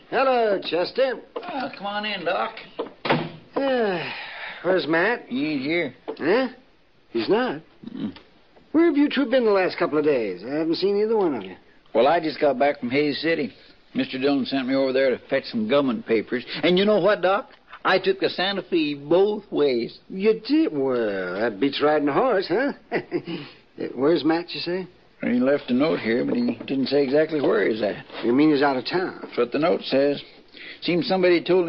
Hello, Chester. Oh, come on in, Doc. Where's Matt? He ain't here. Huh? He's not? Where have you two been the last couple of days? I haven't seen either one of you. Well, I just got back from Hays City. Mr. Dillon sent me over there to fetch some government papers. And you know what, Doc? I took the Santa Fe both ways. You did? Well, that beats riding a horse, huh? Where's Matt, you say? He left a note here, but he didn't say exactly where he's at. You mean he's out of town? That's what the note says. Seems somebody told